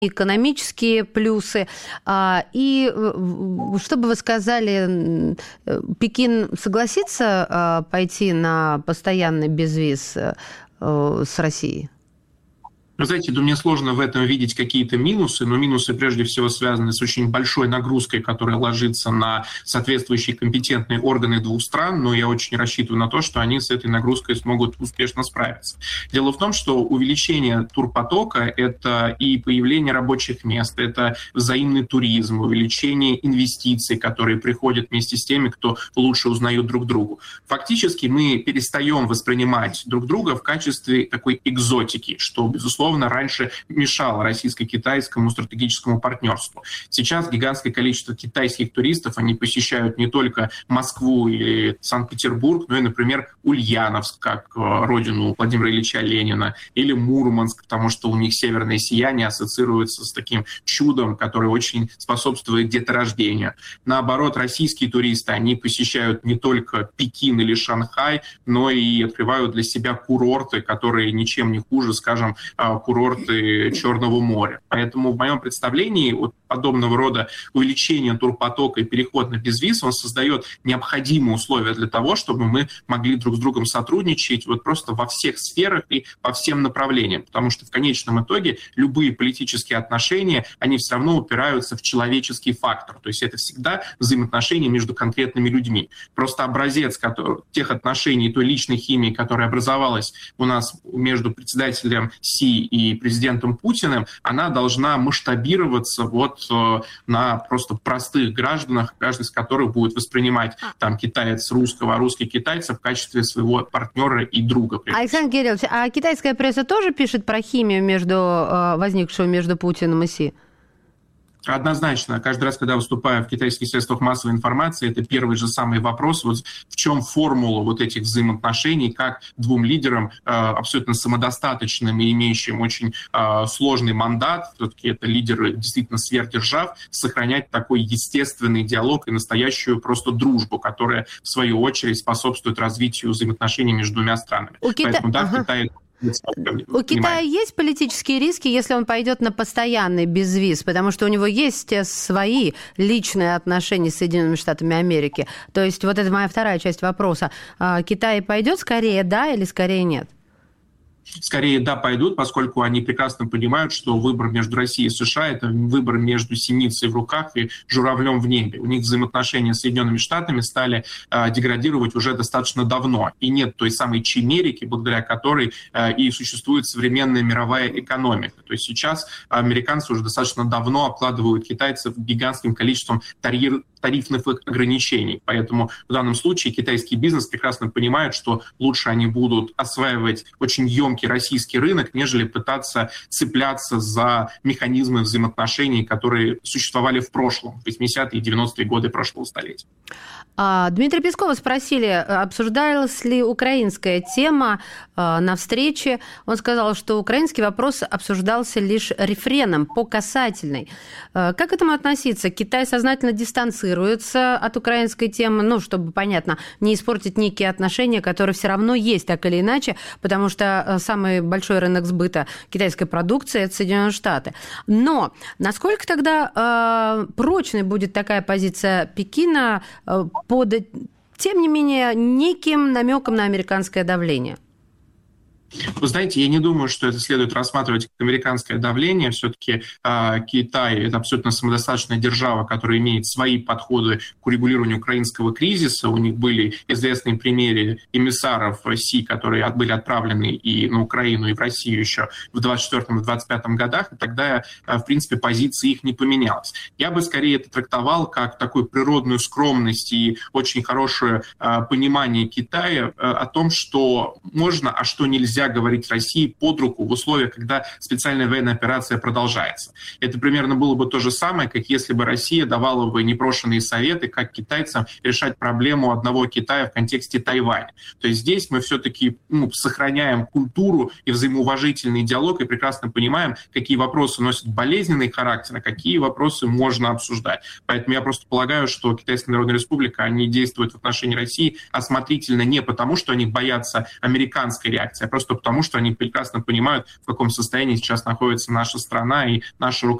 экономические плюсы. И что бы вы сказали, Пекин согласится пойти на постоянный безвиз с Россией? Вы знаете, мне сложно в этом видеть какие-то минусы, но минусы прежде всего связаны с очень большой нагрузкой, которая ложится на соответствующие компетентные органы двух стран, но я очень рассчитываю на то, что они с этой нагрузкой смогут успешно справиться. Дело в том, что увеличение турпотока — это и появление рабочих мест, это взаимный туризм, увеличение инвестиций, которые приходят вместе с теми, кто лучше узнает друг друга. Фактически мы перестаем воспринимать друг друга в качестве такой экзотики, что, безусловно, раньше мешало российско-китайскому стратегическому партнерству. Сейчас гигантское количество китайских туристов, они посещают не только Москву или Санкт-Петербург, но и, например, Ульяновск, как родину Владимира Ильича Ленина, или Мурманск, потому что у них северное сияние ассоциируется с таким чудом, которое очень способствует деторождению. Наоборот, российские туристы, они посещают не только Пекин или Шанхай, но и открывают для себя курорты, которые ничем не хуже, скажем, курорты Черного моря. Поэтому в моем представлении вот подобного рода увеличение турпотока и переход на безвиз, он создает необходимые условия для того, чтобы мы могли друг с другом сотрудничать вот просто во всех сферах и по всем направлениям. Потому что в конечном итоге любые политические отношения, они все равно упираются в человеческий фактор. То есть это всегда взаимоотношения между конкретными людьми. Просто образец тех отношений, той личной химии, которая образовалась у нас между председателем Си и президентом Путиным, она должна масштабироваться вот на просто простых гражданах, каждый из которых будет воспринимать там китаец русского, а русский китайца в качестве своего партнера и друга. Александр Герилович, а китайская пресса тоже пишет про химию возникшую между Путиным и Си? Однозначно. Каждый раз, когда выступаю в китайских средствах массовой информации, это первый же самый вопрос, вот в чем формула вот этих взаимоотношений, как двум лидерам, абсолютно самодостаточным и имеющим очень сложный мандат, все-таки это лидеры действительно сверхдержав, сохранять такой естественный диалог и настоящую просто дружбу, которая, в свою очередь, способствует развитию взаимоотношений между двумя странами. Поэтому, да, в Китае... У Китая есть политические риски, если он пойдет на постоянный безвиз, потому что у него есть свои личные отношения с Соединенными Штатами Америки. То есть вот это моя вторая часть вопроса. Китай пойдет скорее да или скорее нет? Скорее, да, пойдут, поскольку они прекрасно понимают, что выбор между Россией и США – это выбор между синицей в руках и журавлем в небе. У них взаимоотношения с Соединенными Штатами стали деградировать уже достаточно давно. И нет той самой чимерики, благодаря которой и существует современная мировая экономика. То есть сейчас американцы уже достаточно давно обкладывают китайцев гигантским количеством тарифных ограничений. Поэтому в данном случае китайский бизнес прекрасно понимает, что лучше они будут осваивать очень емкий российский рынок, нежели пытаться цепляться за механизмы взаимоотношений, которые существовали в прошлом, в 80-е и 90-е годы прошлого столетия. Дмитрия Пескова спросили, обсуждалась ли украинская тема на встрече. Он сказал, что украинский вопрос обсуждался лишь рефреном, по касательной. Как к этому относиться? Китай сознательно дистанцируется от украинской темы, чтобы, понятно, не испортить некие отношения, которые все равно есть так или иначе, потому что самый большой рынок сбыта китайской продукции – это Соединенные Штаты. Но насколько тогда прочной будет такая позиция Пекина под, тем не менее, неким намеком на американское давление? Вы знаете, я не думаю, что это следует рассматривать как американское давление. Все-таки Китай – это абсолютно самодостаточная держава, которая имеет свои подходы к урегулированию украинского кризиса. У них были известные примеры эмиссаров Си, которые были отправлены и на Украину, и в Россию еще в 2024-2025 годах. И тогда, в принципе, позиция их не поменялась. Я бы скорее это трактовал как такую природную скромность и очень хорошее понимание Китая о том, что можно, а что нельзя говорить России под руку в условиях, когда специальная военная операция продолжается. Это примерно было бы то же самое, как если бы Россия давала бы непрошенные советы, как китайцам решать проблему одного Китая в контексте Тайваня. То есть здесь мы все-таки сохраняем культуру и взаимоуважительный диалог и прекрасно понимаем, какие вопросы носят болезненный характер, а какие вопросы можно обсуждать. Поэтому я просто полагаю, что Китайская Народная Республика, они действуют в отношении России осмотрительно не потому, что они боятся американской реакции, а просто просто потому, что они прекрасно понимают, в каком состоянии сейчас находится наша страна и наше